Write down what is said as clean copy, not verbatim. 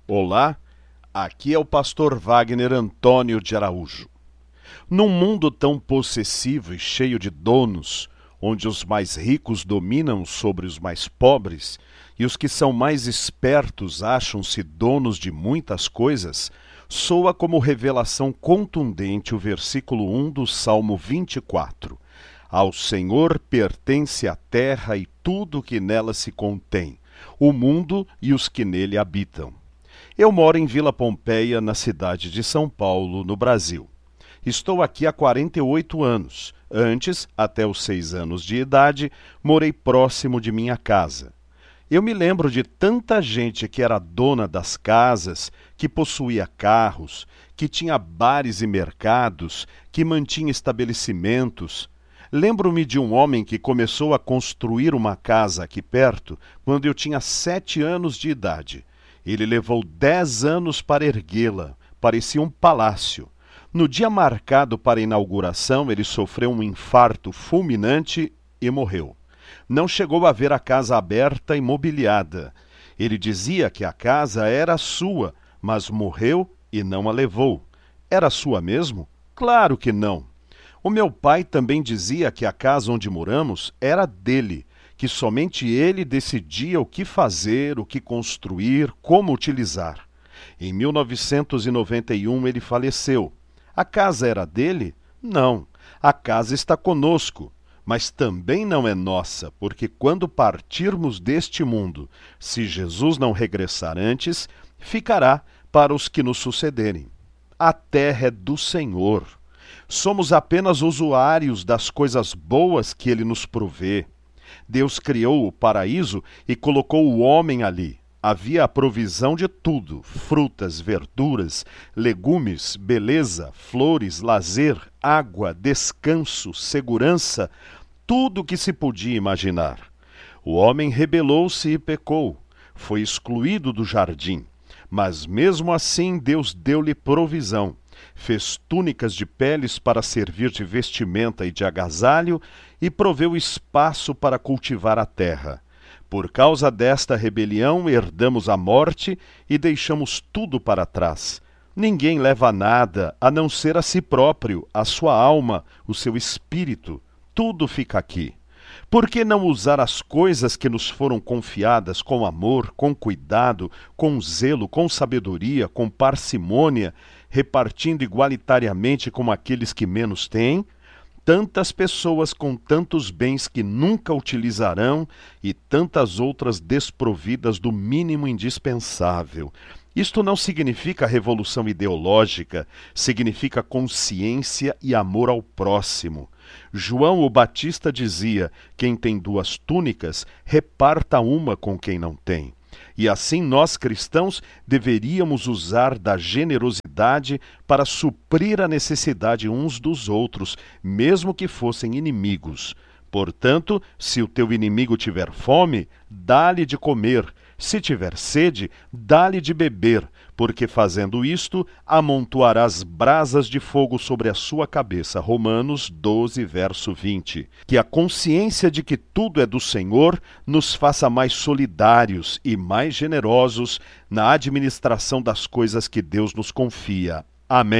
Olá, aqui é o pastor Wagner Antônio de Araújo. Num mundo tão possessivo e cheio de donos, onde os mais ricos dominam sobre os mais pobres e os que são mais espertos acham-se donos de muitas coisas, soa como revelação contundente o versículo 1 do Salmo 24. Ao Senhor pertence a terra e tudo o que nela se contém, o mundo e os que nele habitam. Eu moro em Vila Pompeia, na cidade de São Paulo, no Brasil. Estou aqui há 48 anos. Antes, até os 6 anos de idade, morei próximo de minha casa. Eu me lembro de tanta gente que era dona das casas, que possuía carros, que tinha bares e mercados, que mantinha estabelecimentos. Lembro-me de um homem que começou a construir uma casa aqui perto quando eu tinha 7 anos de idade. Ele levou 10 anos para erguê-la, parecia um palácio. No dia marcado para a inauguração, ele sofreu um infarto fulminante e morreu. Não chegou a ver a casa aberta e mobiliada. Ele dizia que a casa era sua, mas morreu e não a levou. Era sua mesmo? Claro que não. O meu pai também dizia que a casa onde moramos era dele, que somente ele decidia o que fazer, o que construir, como utilizar. Em 1991 ele faleceu. A casa era dele? Não. A casa está conosco, mas também não é nossa, porque quando partirmos deste mundo, se Jesus não regressar antes, ficará para os que nos sucederem. A terra é do Senhor. Somos apenas usuários das coisas boas que ele nos provê. Deus criou o paraíso e colocou o homem ali. Havia a provisão de tudo: frutas, verduras, legumes, beleza, flores, lazer, água, descanso, segurança, tudo o que se podia imaginar. O homem rebelou-se e pecou. Foi excluído do jardim. Mas mesmo assim Deus deu-lhe provisão. Fez túnicas de peles para servir de vestimenta e de agasalho e proveu espaço para cultivar a terra. Por causa desta rebelião, herdamos a morte e deixamos tudo para trás. Ninguém leva nada a não ser a si próprio, a sua alma, o seu espírito. Tudo fica aqui. Por que não usar as coisas que nos foram confiadas com amor, com cuidado, com zelo, com sabedoria, com parcimônia, repartindo igualitariamente com aqueles que menos têm? Tantas pessoas com tantos bens que nunca utilizarão e tantas outras desprovidas do mínimo indispensável. Isto não significa revolução ideológica, significa consciência e amor ao próximo. João o Batista dizia: quem tem 2 túnicas, reparta uma com quem não tem. E assim nós cristãos deveríamos usar da generosidade para suprir a necessidade uns dos outros, mesmo que fossem inimigos. Portanto, se o teu inimigo tiver fome, dá-lhe de comer. Se tiver sede, dá-lhe de beber, porque fazendo isto, amontoarás brasas de fogo sobre a sua cabeça. Romanos 12, verso 20. Que a consciência de que tudo é do Senhor nos faça mais solidários e mais generosos na administração das coisas que Deus nos confia. Amém.